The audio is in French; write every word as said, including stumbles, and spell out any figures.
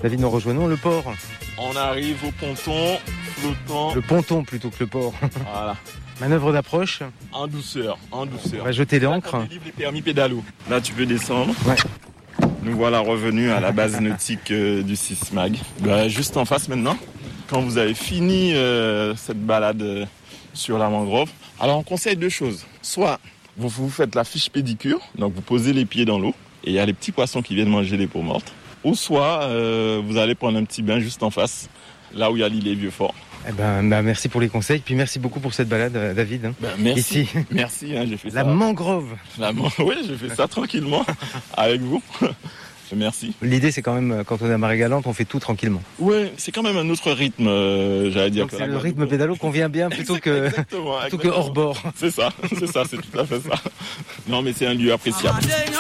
David, nous rejoignons le port. On arrive au ponton flottant. Le ponton plutôt que le port. Voilà. Manœuvre d'approche. En douceur, en douceur. On va jeter l'ancre. Là, on délivre les permis pédalo. Là, tu peux descendre. Ouais. Nous voilà revenus à la base nautique euh, du Sismag. Bah, juste en face maintenant. Quand vous avez fini euh, cette balade euh, sur la mangrove, alors on conseille deux choses. Soit vous vous faites la fiche pédicure, donc vous posez les pieds dans l'eau et il y a les petits poissons qui viennent manger les peaux mortes. Ou soit euh, vous allez prendre un petit bain juste en face, là où il y a l'île Vieux-Fort. Eh ben, bah, merci pour les conseils, puis merci beaucoup pour cette balade, David. Hein. Ben, merci, Ici. merci, hein, j'ai fait La ça. mangrove. La man... Oui, j'ai fait ça tranquillement avec vous. Merci. L'idée, c'est quand même, quand on est à Marie-Galante, on fait tout tranquillement. Oui, c'est quand même un autre rythme, euh, j'allais dire. Donc c'est le rythme pédalo qu'on vient bien plutôt que, exactement, plutôt que hors bord. C'est ça, c'est ça, c'est tout à fait ça. Non, mais c'est un lieu appréciable.